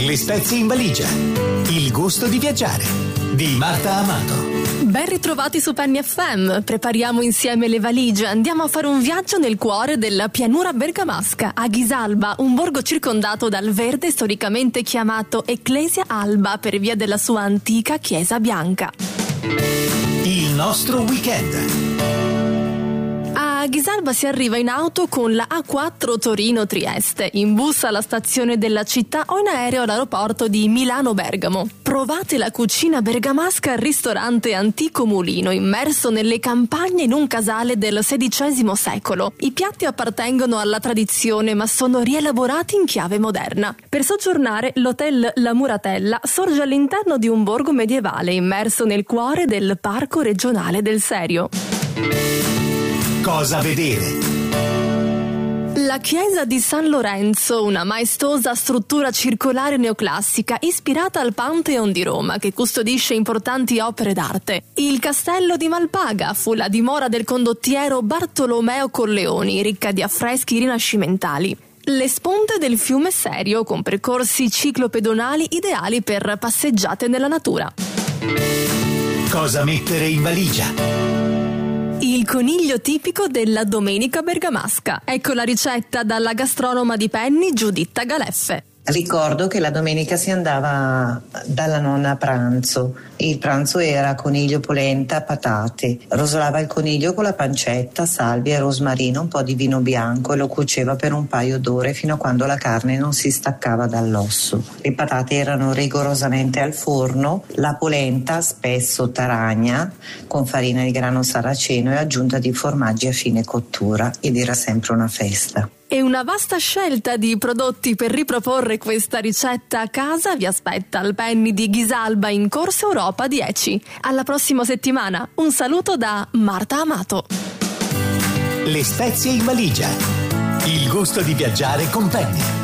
Le spezie in valigia. Il gusto di viaggiare. Di Marta Amato. Ben ritrovati su Penny FM. Prepariamo insieme le valigie. Andiamo a fare un viaggio nel cuore della pianura bergamasca, a Ghisalba, un borgo circondato dal verde storicamente chiamato Ecclesia Alba per via della sua antica chiesa bianca. Il nostro weekend. A Ghisalba si arriva in auto con la A4 Torino-Trieste, in bus alla stazione della città o in aereo all'aeroporto di Milano-Bergamo. Provate la cucina bergamasca al ristorante Antico Mulino, immerso nelle campagne in un casale del XVI secolo. I piatti appartengono alla tradizione ma sono rielaborati in chiave moderna. Per soggiornare, l'hotel La Muratella sorge all'interno di un borgo medievale immerso nel cuore del Parco Regionale del Serio. Cosa vedere? La chiesa di San Lorenzo, una maestosa struttura circolare neoclassica ispirata al Pantheon di Roma che custodisce importanti opere d'arte. Il castello di Malpaga fu la dimora del condottiero Bartolomeo Colleoni, ricca di affreschi rinascimentali. Le sponde del fiume Serio con percorsi ciclopedonali ideali per passeggiate nella natura. Cosa mettere in valigia? Il coniglio tipico della domenica bergamasca. Ecco la ricetta dalla gastronoma di Penny, Giuditta Galeffe. Ricordo che la domenica si andava dalla nonna a pranzo. Il pranzo era coniglio, polenta, patate. Rosolava il coniglio con la pancetta, salvia e rosmarino, un po' di vino bianco e lo cuoceva per un paio d'ore fino a quando la carne non si staccava dall'osso. Le patate erano rigorosamente al forno, la polenta spesso taragna con farina di grano saraceno e aggiunta di formaggi a fine cottura, ed era sempre una festa. E una vasta scelta di prodotti per riproporre questa ricetta a casa vi aspetta al Penny di Ghisalba in Corso Europa 10. Alla prossima settimana. Un saluto da Marta Amato. Le spezie in valigia. Il gusto di viaggiare con Penny.